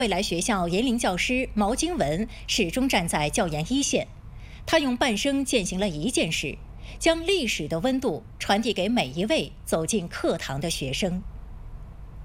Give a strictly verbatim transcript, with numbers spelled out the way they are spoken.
未来学校研龄教师毛经文始终站在教研一线，他用半生践行了一件事，将历史的温度传递给每一位走进课堂的学生。